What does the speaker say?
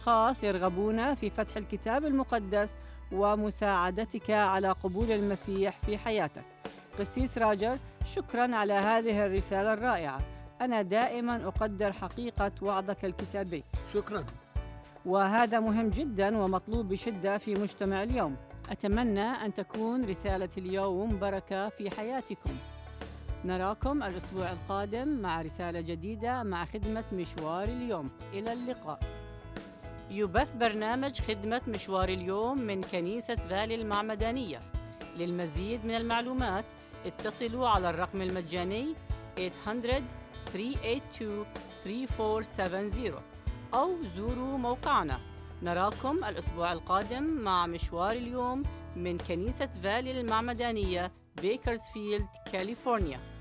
الأشخاص يرغبون في فتح الكتاب المقدس ومساعدتك على قبول المسيح في حياتك. قسيس راجر، شكراً على هذه الرسالة الرائعة. أنا دائماً أقدر حقيقة وعظك الكتابي. شكراً. وهذا مهم جداً ومطلوب بشدة في مجتمع اليوم. أتمنى أن تكون رسالة اليوم بركة في حياتكم. نراكم الأسبوع القادم مع رسالة جديدة مع خدمة مشوار اليوم. إلى اللقاء. يبث برنامج خدمة مشوار اليوم من كنيسة فالي المعمدانية. للمزيد من المعلومات اتصلوا على الرقم المجاني 800-382-3470 أو زوروا موقعنا. نراكم الأسبوع القادم مع مشوار اليوم من كنيسة فالي المعمدانية، بيكرزفيلد، كاليفورنيا.